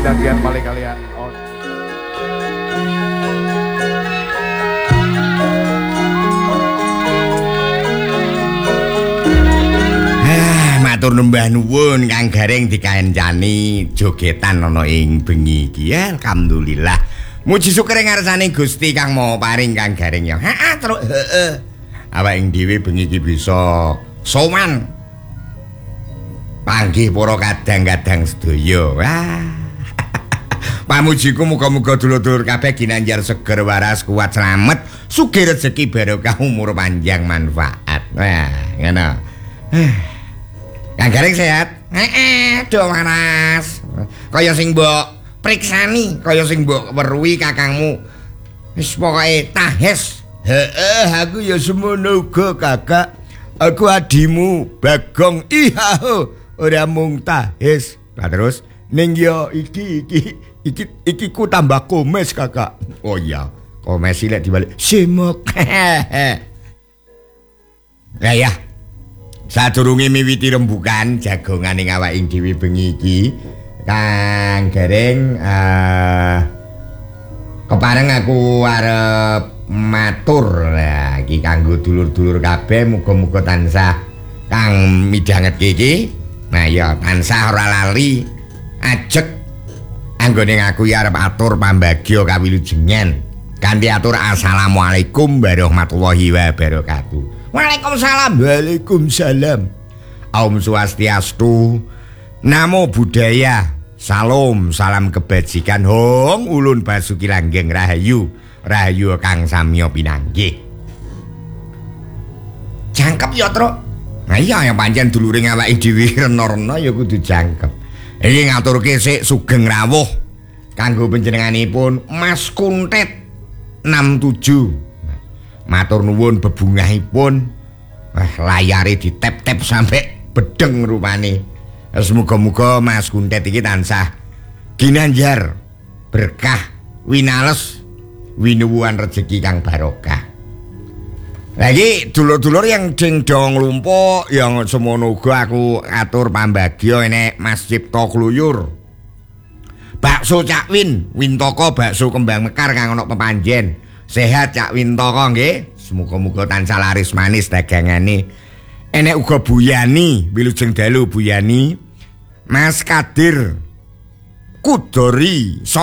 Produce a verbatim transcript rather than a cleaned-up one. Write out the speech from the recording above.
pinanggihan malih kalian. Oh. Matur nembah nuwun Kang Gareng dikaencani jogetan ana ing bengi iki. Alhamdulillah. Muji syukur ngarsane Gusti kang Maha Paring Kang Gareng ya. Heeh, terus heeh. Awake dhewe bengi iki bisa sowan. Panggih para kadang-kadang sedaya. Wah. Pamujiku muga-muga dulur-dulur kabeh ginanjar seger waras kuat slamet, sugih rezeki barokah umur panjang manfaat. Wah, ngono. Kang Gareng sehat? Heeh, do waras. Kaya sing mbok priksani, kaya sing mbok weruhi kakangmu. Wis pokoke tahes. Heeh, aku ya semono uga, Kakak. Aku adimu, Bagong. Ihaho, ora mung tahes. Lah terus ning ya iki iki iki iki ku tambah komes, Kakak. Oh iya, komes lek dibalik semok. Lah ya. Sadurunge miwiti rembugan jagongan ing awake dhewe bengi iki, Kang Gareng uh, kepareng aku arep matur lah iki kanggo dulur-dulur kabeh muga-muga tansah kang midhangetke iki. Nah ya tansah ora lali ajeg anggone aku ya arep atur pambagya kawilujengan kanthi atur assalamualaikum warahmatullahi wabarakatuh. Waalaikumsalam. Waalaikumsalam. Om Swastiastu. Namo Buddhaya. Salam, salam kebajikan. Hong ulun basuki langgeng rahayu. Rahayu kang samya pinanggih. Jangkep ya, Truk. Nah iya yang pancen dulure awake dhewe rena-rena ya kudu jangkep. Iki ngaturke sik sugeng rawuh kanggo panjenenganipun Mas Kuntet enam tujuh. Matur nuwun bebungahipun. Wah, layare ditep-tep sampai bedeng rupane. Semoga-moga Mas Kuntet iki tansah ginanjar berkah, winales, winuwuhan rezeki kang barokah. Lagi dulur-dulur yang ding dong lumpuh yang semono uga aku atur pambagya enek Mas Cipto Kluyur. Bakso Cak Win, Wintoko bakso kembang mekar kang ana pepanjen. Sehat Cak Wintoko nggih. Semoga-moga tansah laris manis dagangane. Enek uga Buyani, Wilujeng Dalu Buyani. Mas Kadir Kudori